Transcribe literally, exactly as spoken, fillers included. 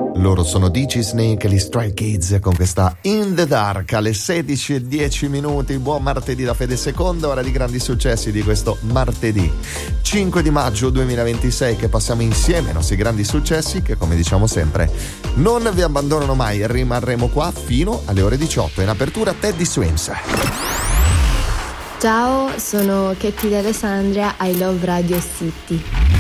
Loro sono D J Snake e gli Stray Kids con questa In the Dark alle sedici e dieci minuti. Buon martedì da Fede Seconda, ora di grandi successi di questo martedì cinque di maggio duemilaventisei, che passiamo insieme ai nostri grandi successi che, come diciamo sempre, non vi abbandonano mai. Rimarremo qua fino alle ore diciotto. In apertura Teddy Swims. Ciao, sono Katie D'Alessandria, I Love Radio City.